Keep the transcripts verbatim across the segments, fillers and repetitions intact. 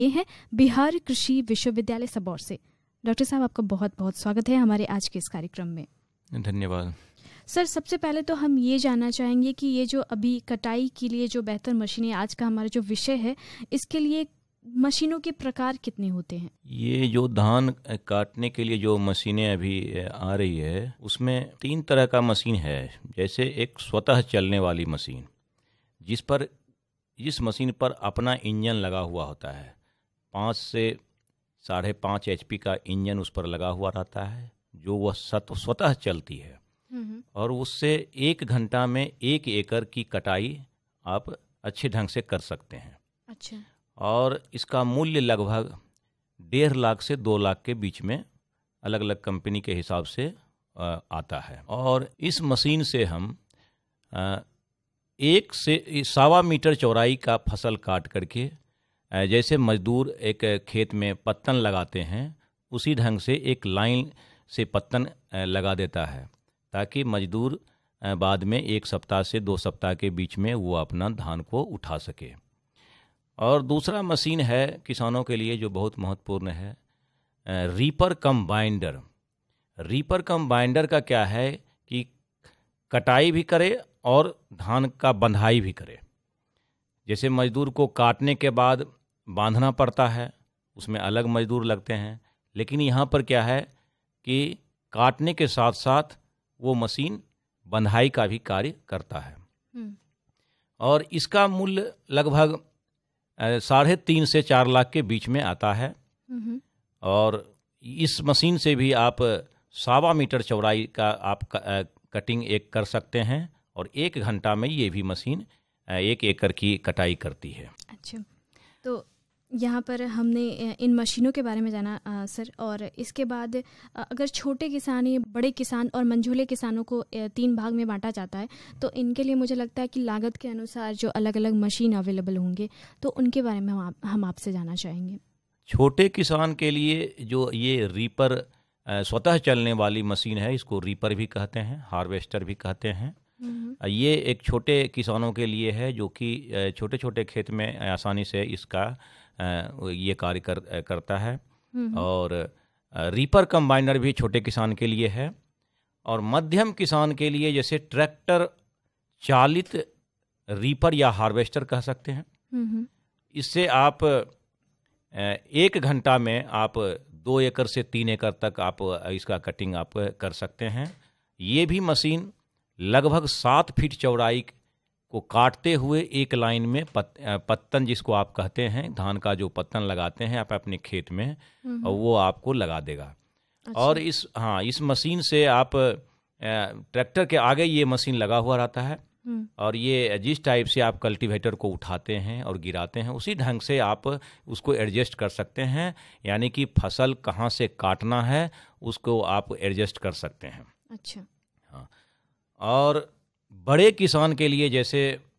ये हैं बिहार कृषि विश्वविद्यालय सबौर से। डॉक्टर साहब, आपका बहुत बहुत स्वागत है हमारे आज के इस कार्यक्रम में। धन्यवाद सर। सबसे पहले तो हम ये जानना चाहेंगे कि ये जो अभी कटाई के लिए जो बेहतर मशीनें, आज का हमारा जो विषय है, इसके लिए मशीनों के प्रकार कितने होते हैं? ये जो धान काटने के लिए जो मशीनें अभी आ रही है, उसमें तीन तरह का मशीन है। जैसे एक स्वतः चलने वाली मशीन, जिस पर जिस मशीन पर अपना इंजन लगा हुआ होता है, पाँच से साढ़े पाँच एच पी का इंजन उस पर लगा हुआ रहता है, जो वह स्वतः चलती है और उससे एक घंटा में एक एकड़ की कटाई आप अच्छे ढंग से कर सकते हैं। अच्छा। और इसका मूल्य लगभग डेढ़ लाख से दो लाख के बीच में अलग अलग कंपनी के हिसाब से आता है। और इस मशीन से हम एक से सवा मीटर चौड़ाई का फसल काट करके, जैसे मजदूर एक खेत में पत्तन लगाते हैं, उसी ढंग से एक लाइन से पत्तन लगा देता है, ताकि मजदूर बाद में एक सप्ताह से दो सप्ताह के बीच में वो अपना धान को उठा सके। और दूसरा मशीन है किसानों के लिए जो बहुत महत्वपूर्ण है, रीपर कम बाइंडर। रीपर कम बाइंडर का क्या है कि कटाई भी करे और धान का बंधाई भी करे। जैसे मजदूर को काटने के बाद बांधना पड़ता है, उसमें अलग मजदूर लगते हैं, लेकिन यहाँ पर क्या है कि काटने के साथ साथ वो मशीन बंधाई का भी कार्य करता है। और इसका मूल्य लगभग साढ़े तीन से चार लाख के बीच में आता है। और इस मशीन से भी आप सवा मीटर चौड़ाई का आप कटिंग एक कर सकते हैं और एक घंटा में ये भी मशीन एक एकड़ की कटाई करती है। अच्छा, तो यहाँ पर हमने इन मशीनों के बारे में जाना आ, सर। और इसके बाद अगर छोटे किसान या बड़े किसान और मंझोले किसानों को तीन भाग में बांटा जाता है, तो इनके लिए मुझे लगता है कि लागत के अनुसार जो अलग अलग मशीन अवेलेबल होंगे, तो उनके बारे में हम आप, हम आपसे जानना चाहेंगे। छोटे किसान के लिए जो ये रीपर स्वतः चलने वाली मशीन है, इसको रीपर भी कहते हैं, हार्वेस्टर भी कहते हैं। ये एक छोटे किसानों के लिए है, जो कि छोटे छोटे खेत में आसानी से इसका ये कार्य कर, करता है। और रीपर कंबाइनर भी छोटे किसान के लिए है। और मध्यम किसान के लिए जैसे ट्रैक्टर चालित रीपर या हार्वेस्टर कह सकते हैं। इससे आप एक घंटा में आप दो एकड़ से तीन एकड़ तक आप इसका कटिंग आप कर सकते हैं। ये भी मशीन लगभग सात फीट चौड़ाई को काटते हुए एक लाइन में पत, पत्तन जिसको आप कहते हैं, धान का जो पत्तन लगाते हैं आप अपने खेत में, और वो आपको लगा देगा। अच्छा। और इस हाँ इस मशीन से आप ट्रैक्टर के आगे ये मशीन लगा हुआ रहता है, और ये जिस टाइप से आप कल्टीवेटर को उठाते हैं और गिराते हैं, उसी ढंग से आप उसको एडजस्ट कर सकते हैं। यानी कि फसल कहाँ से काटना है उसको आप एडजस्ट कर सकते हैं। अच्छा। हाँ। और बड़े किसान के लिए जैसे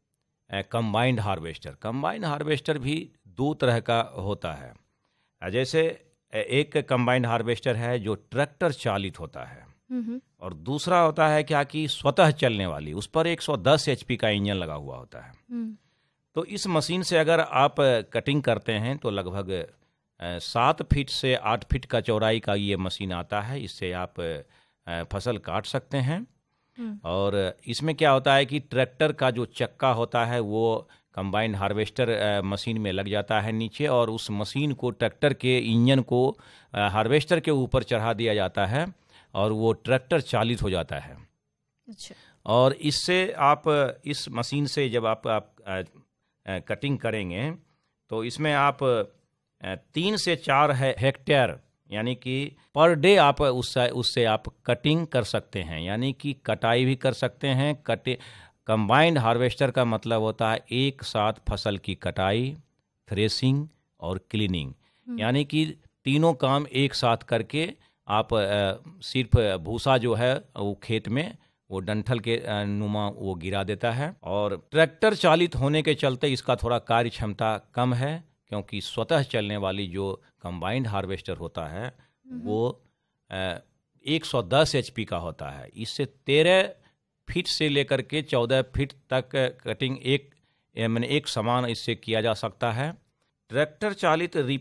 कंबाइंड हार्वेस्टर कंबाइंड हार्वेस्टर भी दो तरह का होता है। जैसे एक कंबाइंड हार्वेस्टर है जो ट्रैक्टर चालित होता है, और दूसरा होता है क्या कि स्वतः चलने वाली, उस पर एक सौ दस एच पी का इंजन लगा हुआ होता है। तो इस मशीन से अगर आप कटिंग करते हैं तो लगभग सात फीट से आठ फीट का चौड़ाई का ये मशीन आता है। इससे आप फसल काट सकते हैं। और इसमें क्या होता है कि ट्रैक्टर का जो चक्का होता है वो कंबाइंड हार्वेस्टर मशीन में लग जाता है नीचे, और उस मशीन को ट्रैक्टर के इंजन को हार्वेस्टर के ऊपर चढ़ा दिया जाता है और वो ट्रैक्टर चालित हो जाता है। अच्छा। और इससे आप इस मशीन से जब आप, आप आ, आ, कटिंग करेंगे तो इसमें आप आ, तीन से चार हेक्टेयर यानी कि पर डे आप उससे उससे आप कटिंग कर सकते हैं, यानी कि कटाई भी कर सकते हैं। कटे कंबाइंड हार्वेस्टर का मतलब होता है एक साथ फसल की कटाई, थ्रेसिंग और क्लीनिंग, यानी कि तीनों काम एक साथ करके आप सिर्फ भूसा जो है वो खेत में वो डंठल के नुमा वो गिरा देता है। और ट्रैक्टर चालित होने के चलते इसका थोड़ा कार्य क्षमता कम है, क्योंकि स्वतः चलने वाली जो कंबाइंड हार्वेस्टर होता है वो एक सौ दस एच पी का होता है। इससे तेरह फीट से लेकर के चौदह फीट तक कटिंग एक मैंने एक समान इससे किया जा सकता है। ट्रैक्टर चालित